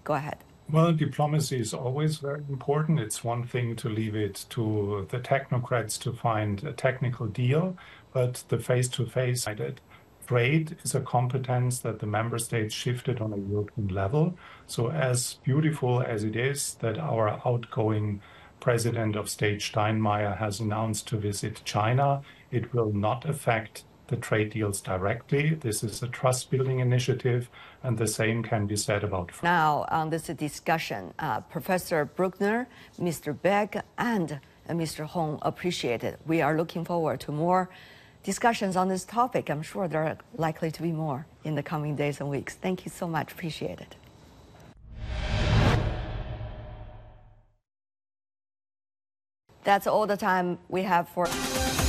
Go ahead. Well, diplomacy is always very important. It's one thing to leave it to the technocrats to find a technical deal, but the face-to-face trade is a competence that the member states shifted on a European level. So as beautiful as it is that our outgoing President of State Steinmeier has announced to visit China, it will not affect the trade deals directly. This is a trust-building initiative, and the same can be said about France. Now, on this discussion, Professor Bruckner, Mr. Beck, and Mr. Hong appreciate it. We are looking forward to more discussions on this topic. I'm sure there are likely to be more in the coming days and weeks. Thank you so much. Appreciate it. That's all the time we have for